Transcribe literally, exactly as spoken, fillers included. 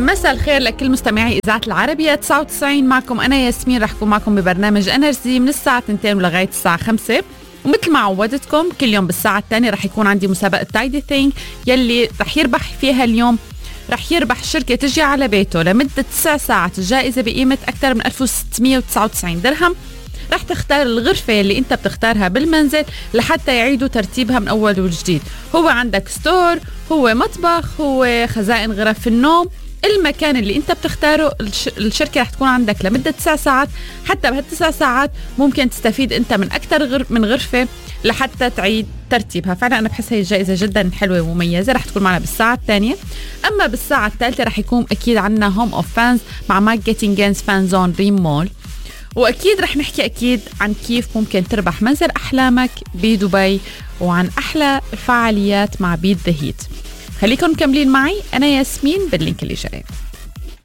مساء الخير لكل مستمعي إذاعة العربية تسعة وتسعين. معكم أنا ياسمين، رح أكون معكم ببرنامج انرجي من الساعة اثنتين لغاية الساعة خمسة. ومثل ما عودتكم كل يوم بالساعة الثانية رح يكون عندي مسابقة تايدي ثينج يلي رح يربح فيها اليوم. رح يربح شركة تجي على بيته لمدة تسع ساعات، الجائزة بقيمة أكثر من ألف وستمية وتسعة وتسعين درهم. رح تختار الغرفة اللي انت بتختارها بالمنزل لحتى يعيدوا ترتيبها من أول وجديد. هو عندك ستور، هو مطبخ، هو خزائن غرف النوم، المكان اللي انت بتختاره الشركة رح تكون عندك لمدة تسع ساعات. حتى بهالتسع ساعات ممكن تستفيد انت من أكثر من غرفة لحتى تعيد ترتيبها. فعلا أنا بحس هي الجائزة جدا حلوة ومميزة. رح تكون معنا بالساعة الثانية. أما بالساعة الثالثة رح يكون أكيد عنا هوم أوف فانز مع ماك جيتينجنز فان زون ريم مول، وأكيد رح نحكي أكيد عن كيف ممكن تربح منزل أحلامك بدبي وعن أحلى الفعاليات مع بيت ذا هيت. خليكم مكملين معي، أنا ياسمين باللينك اللي جاي.